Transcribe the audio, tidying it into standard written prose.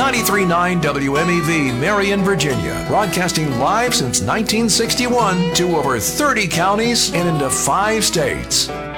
93.9 WMEV, Marion, Virginia, broadcasting live since 1961 to over 30 counties and into 5 states.